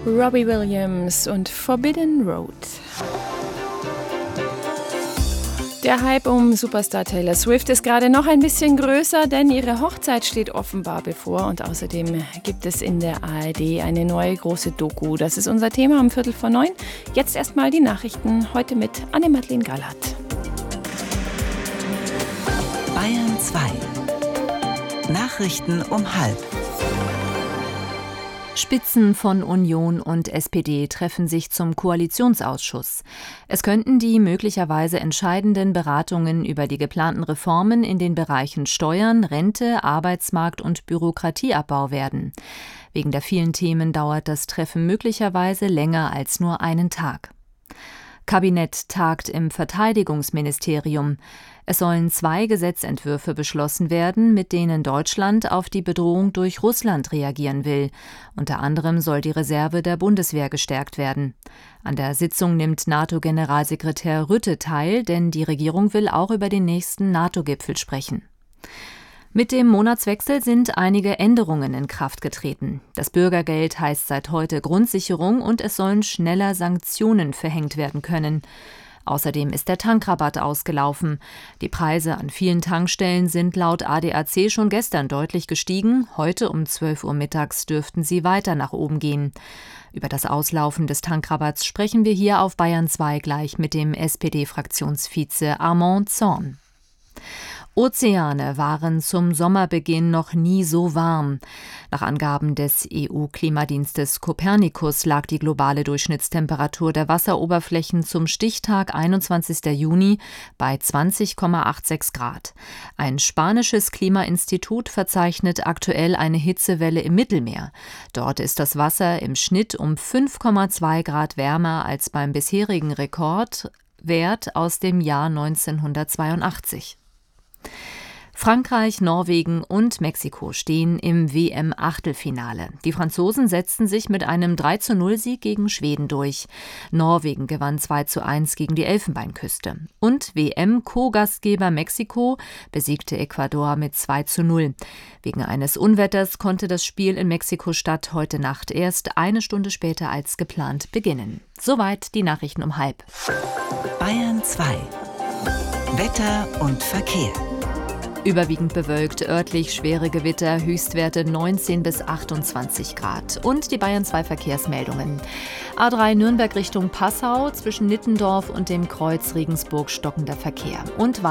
Robbie Williams und Forbidden Road. Der Hype um Superstar Taylor Swift ist gerade noch ein bisschen größer, denn ihre Hochzeit steht offenbar bevor. Und außerdem gibt es in der ARD eine neue große Doku. Das ist unser Thema um 8:45. Jetzt erstmal die Nachrichten, heute mit Anne-Madeleine Gallert. Bayern 2. Nachrichten um 12:30. Spitzen von Union und SPD treffen sich zum Koalitionsausschuss. Es könnten die möglicherweise entscheidenden Beratungen über die geplanten Reformen in den Bereichen Steuern, Rente, Arbeitsmarkt und Bürokratieabbau werden. Wegen der vielen Themen dauert das Treffen möglicherweise länger als nur einen Tag. Kabinett tagt im Verteidigungsministerium. Es sollen 2 Gesetzentwürfe beschlossen werden, mit denen Deutschland auf die Bedrohung durch Russland reagieren will. Unter anderem soll die Reserve der Bundeswehr gestärkt werden. An der Sitzung nimmt NATO-Generalsekretär Rutte teil, denn die Regierung will auch über den nächsten NATO-Gipfel sprechen. Mit dem Monatswechsel sind einige Änderungen in Kraft getreten. Das Bürgergeld heißt seit heute Grundsicherung und es sollen schneller Sanktionen verhängt werden können. Außerdem ist der Tankrabatt ausgelaufen. Die Preise an vielen Tankstellen sind laut ADAC schon gestern deutlich gestiegen. Heute um 12 Uhr mittags dürften sie weiter nach oben gehen. Über das Auslaufen des Tankrabatts sprechen wir hier auf Bayern 2 gleich mit dem SPD-Fraktionsvize Armand Zorn. Ozeane waren zum Sommerbeginn noch nie so warm. Nach Angaben des EU-Klimadienstes Copernicus lag die globale Durchschnittstemperatur der Wasseroberflächen zum Stichtag 21. Juni bei 20,86 Grad. Ein spanisches Klimainstitut verzeichnet aktuell eine Hitzewelle im Mittelmeer. Dort ist das Wasser im Schnitt um 5,2 Grad wärmer als beim bisherigen Rekordwert aus dem Jahr 1982. Frankreich, Norwegen und Mexiko stehen im WM-Achtelfinale. Die Franzosen setzten sich mit einem 3:0-Sieg gegen Schweden durch. Norwegen gewann 2:1 gegen die Elfenbeinküste. Und WM-Co-Gastgeber Mexiko besiegte Ecuador mit 2:0. Wegen eines Unwetters konnte das Spiel in Mexiko-Stadt heute Nacht erst eine Stunde später als geplant beginnen. Soweit die Nachrichten um 12:30. Bayern 2. Wetter und Verkehr. Überwiegend bewölkt, örtlich schwere Gewitter, Höchstwerte 19 bis 28 Grad. Und die Bayern 2 Verkehrsmeldungen. A3 Nürnberg Richtung Passau, zwischen Nittendorf und dem Kreuz Regensburg stockender Verkehr. Und